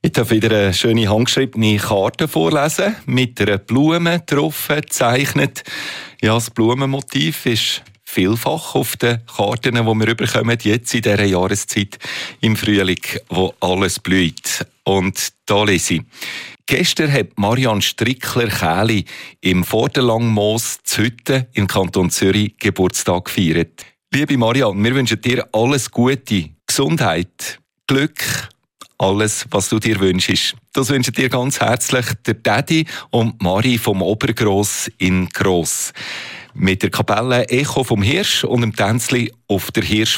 Ich darf wieder eine schöne handgeschriebene Karte vorlesen, mit einer Blume drauf gezeichnet. Ja, das Blumenmotiv ist vielfach auf den Karten, die wir bekommen, jetzt in dieser Jahreszeit im Frühling, wo alles blüht. Und da lese ich. Gestern hat Marianne Strickler-Kähli im Vorderlangmoos Zhütte im Kanton Zürich Geburtstag gefeiert. Liebe Marianne, wir wünschen dir alles Gute, Gesundheit, Glück, alles, was du dir wünschst. Das wünschen dir ganz herzlich der Daddy und Mari vom Obergross in Gross. Mit der Kapelle Echo vom Hirsch und dem Tänzli auf der Hirsch